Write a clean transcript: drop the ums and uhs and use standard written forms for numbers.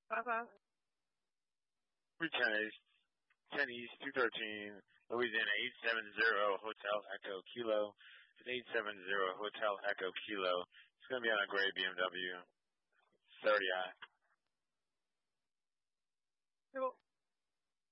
Uh-huh. Return 10 East 213, Louisiana 870 Hotel Echo Kilo. It's 870 Hotel Echo Kilo. It's going to be on a gray BMW 30i. Well,